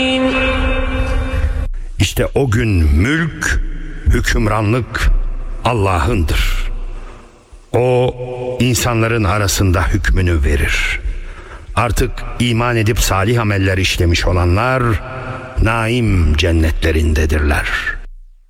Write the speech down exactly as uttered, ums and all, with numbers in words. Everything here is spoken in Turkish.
İşte o gün mülk, hükümranlık Allah'ındır. O insanların arasında hükmünü verir. Artık iman edip salih ameller işlemiş olanlar naim cennetlerindedirler.